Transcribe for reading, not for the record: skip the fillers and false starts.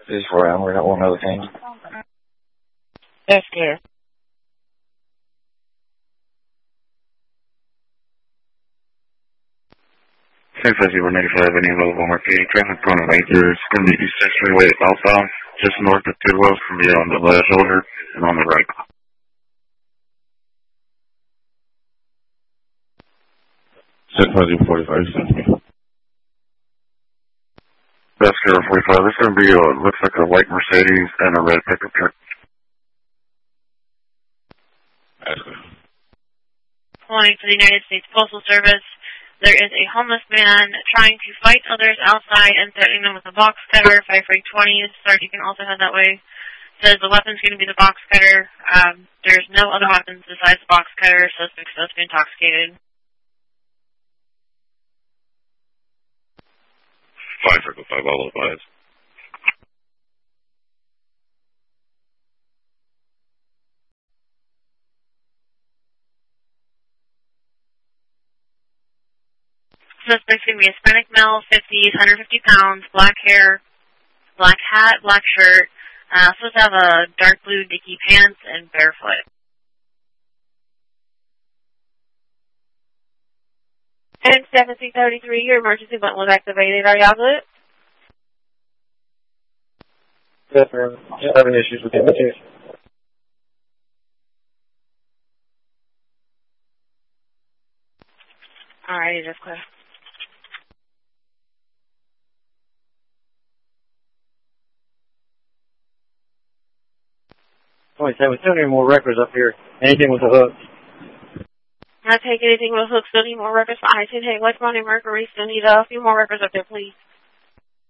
This is Roy. I'm got one other thing. That's clear. 650-95, any available Mercedes traffic going to Laser. It's going to be East 6 Freeway southbound, just north of Tidwell from beyond the left shoulder and on the right. 645. That's 045. This is going to be, looks like a white Mercedes and a red pickup truck. Calling to the United States Postal Service. There is a homeless man trying to fight others outside and threatening them with a box cutter. 520 is start. You can also head that way. Says the weapon's going to be the box cutter. There's no other weapons besides the box cutter. Suspect's supposed to be intoxicated. 555, all advised. Suspect's going to be a Hispanic male, 50s, 150 pounds, black hair, black hat, black shirt. Supposed to have a dark blue Dickie pants and barefoot. And 1733, your emergency button was activated. Are y'all good? Yes, sir. Just having issues with the invitation. Alrighty, that's clear. We still need more records up here. Anything with the hook. Not take anything with hooks. Still need more records for I-10. Hey, what's my name, Mercury? Still need a few more records up there, please.